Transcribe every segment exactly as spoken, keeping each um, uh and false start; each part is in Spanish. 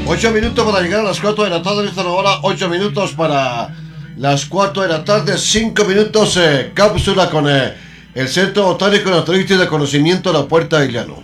Ocho minutos para llegar a las cuatro de la tarde en esta hora, ocho minutos para las cuatro de la tarde, cinco minutos eh, cápsula con eh, el Centro Botánico Naturalista y de Conocimiento La Puerta del Llano.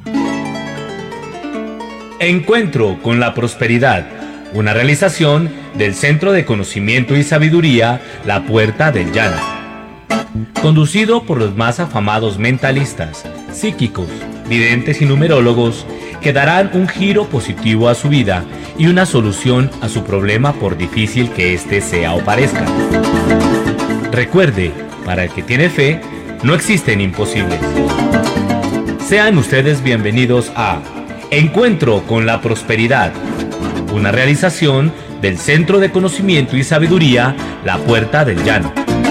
Encuentro con la prosperidad, una realización del Centro de Conocimiento y Sabiduría La Puerta del Llano, conducido por los más afamados mentalistas, psíquicos, videntes y numerólogos que darán un giro positivo a su vida y una solución a su problema por difícil que éste sea o parezca. Recuerde, para el que tiene fe, no existen imposibles. Sean ustedes bienvenidos a Encuentro con la Prosperidad, una realización del Centro de Conocimiento y Sabiduría La Puerta del Llano.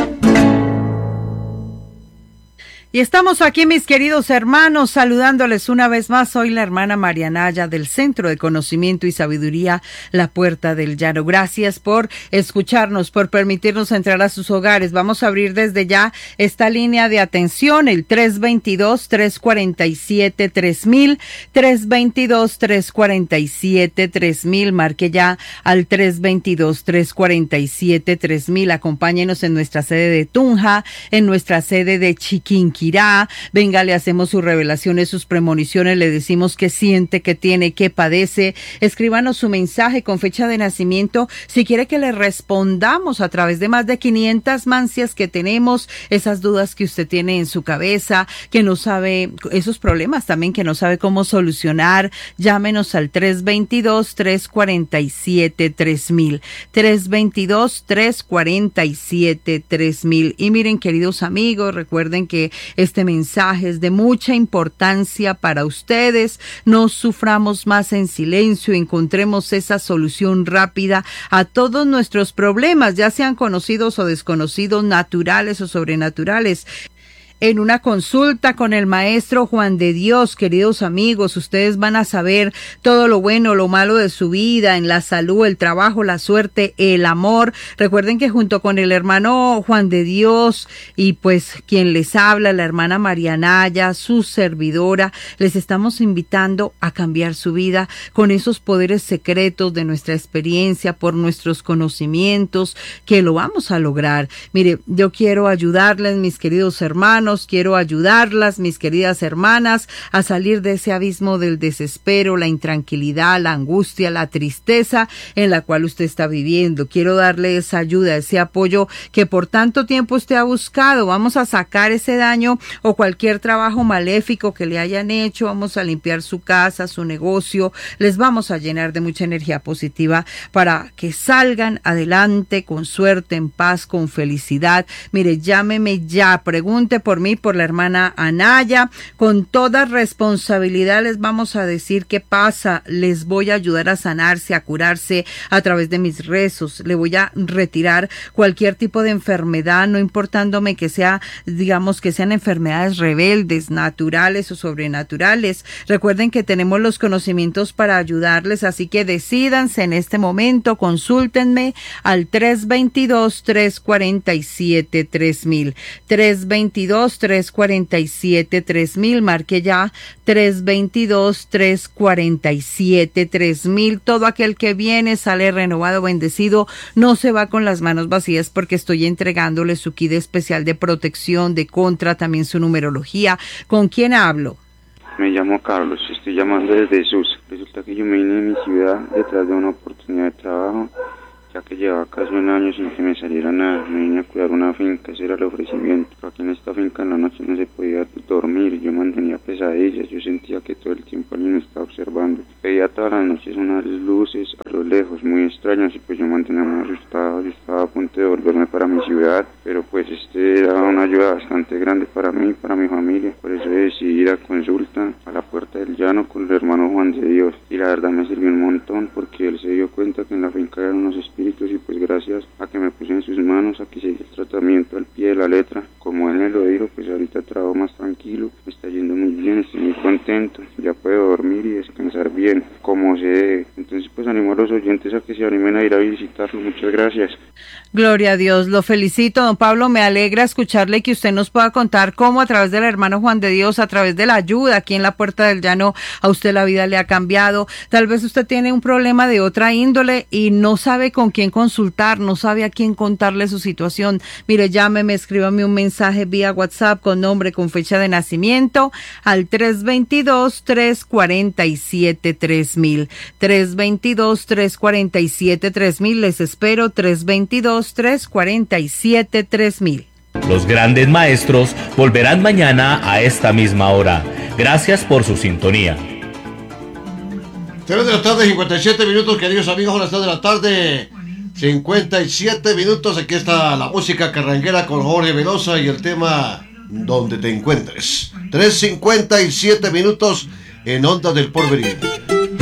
Y estamos aquí, mis queridos hermanos, saludándoles una vez más. Soy la hermana María Naya del Centro de Conocimiento y Sabiduría La Puerta del Llano. Gracias por escucharnos, por permitirnos entrar a sus hogares. Vamos a abrir desde ya esta línea de atención, el tres veintidós, tres cuarenta y siete, tres mil, tres veintidós, tres cuarenta y siete, tres mil. Marque ya al tres veintidós, tres cuarenta y siete, tres mil. Acompáñenos en nuestra sede de Tunja, en nuestra sede de Chiquinquirá. Venga, le hacemos sus revelaciones, sus premoniciones, le decimos qué siente, qué tiene, qué padece. Escríbanos su mensaje con fecha de nacimiento si quiere que le respondamos a través de más de quinientas mancias que tenemos, esas dudas que usted tiene en su cabeza, que no sabe, esos problemas también que no sabe cómo solucionar. Llámenos al tres veintidós, tres cuarenta y siete, tres mil, tres veintidós, tres cuarenta y siete, tres mil. Y miren, queridos amigos, recuerden que este mensaje es de mucha importancia para ustedes. No suframos más en silencio, encontremos esa solución rápida a todos nuestros problemas, ya sean conocidos o desconocidos, naturales o sobrenaturales. En una consulta con el maestro Juan de Dios, queridos amigos, ustedes van a saber todo lo bueno, lo malo de su vida, en la salud, el trabajo, la suerte, el amor. Recuerden que junto con el hermano Juan de Dios y pues quien les habla, la hermana María Naya, su servidora, les estamos invitando a cambiar su vida con esos poderes secretos de nuestra experiencia, por nuestros conocimientos, que lo vamos a lograr. Mire, yo quiero ayudarles, mis queridos hermanos, quiero ayudarlas, mis queridas hermanas, a salir de ese abismo del desespero, la intranquilidad, la angustia, la tristeza en la cual usted está viviendo. Quiero darle esa ayuda, ese apoyo que por tanto tiempo usted ha buscado. Vamos a sacar ese daño o cualquier trabajo maléfico que le hayan hecho. Vamos a limpiar su casa, su negocio. Les vamos a llenar de mucha energía positiva para que salgan adelante con suerte, en paz, con felicidad. Mire, llámeme ya, pregunte por mí, por la hermana Anaya, con toda responsabilidad les vamos a decir qué pasa. Les voy a ayudar a sanarse, a curarse a través de mis rezos. Le voy a retirar cualquier tipo de enfermedad, no importándome que sea, digamos, que sean enfermedades rebeldes, naturales o sobrenaturales. Recuerden que tenemos los conocimientos para ayudarles, así que decídanse en este momento, consúltenme al tres veintidós, tres cuarenta y siete, tres mil, tres veintidós, tres cuarenta y siete, tres mil. Marque ya tres veintidós, tres cuarenta y siete, tres mil. Todo aquel que viene sale renovado, bendecido, no se va con las manos vacías, porque estoy entregándole su kit especial de protección, de contra, también su numerología. ¿Con quién hablo? Me llamo Carlos, estoy llamando desde Sus. Resulta que yo me vine de mi ciudad detrás de una oportunidad de trabajo, ya que llevaba casi un año sin que me saliera nada. Me vine a cuidar una finca, ese era el ofrecimiento. Pero aquí en esta finca en la noche no se podía dormir, yo mantenía pesadillas, yo sentía que todo el tiempo alguien me estaba observando. Veía todas las noches unas luces a lo lejos, muy extrañas, y pues yo mantenía muy asustado. Yo estaba a punto de volverme para mi ciudad, pero pues este era una ayuda bastante grande para mí y para mi familia. Por eso decidí ir a consulta a la Puerta del Llano con el hermano Juan de Dios. Y la verdad me sirvió un montón, porque él se dio cuenta que en la finca eran unos espíritus, y pues gracias a que me puse en sus manos, a que seguí el tratamiento al pie de la letra, como él me lo dijo, pues ahorita trabajo más tranquilo, me está yendo muy bien, estoy muy contento, ya puedo dormir y descansar bien, como se debe. Entonces pues pues animo a los oyentes a que se animen a ir a visitarlo. Muchas gracias. Gloria a Dios, lo felicito, don Pablo, me alegra escucharle que usted nos pueda contar cómo a través del hermano Juan de Dios, a través de la ayuda aquí en la Puerta del Llano, a usted la vida le ha cambiado. Tal vez usted tiene un problema de otra índole y no sabe con quién consultar, no sabe a quién contarle su situación. Mire, llámeme, escríbame un mensaje vía WhatsApp con nombre, con fecha de nacimiento al tres dos dos, tres cuatro siete, tres mil. tres dos dos, tres cuatro siete, tres mil. Les espero, tres dos dos, tres cuatro siete, tres mil. Los grandes maestros volverán mañana a esta misma hora. Gracias por su sintonía. tres de la tarde, cincuenta y siete minutos, queridos amigos, las tres de la tarde, cincuenta y siete minutos. Aquí está la música carranguera con Jorge Velosa y el tema Donde te encuentres. tres cincuenta y siete minutos en Onda del Porvenir.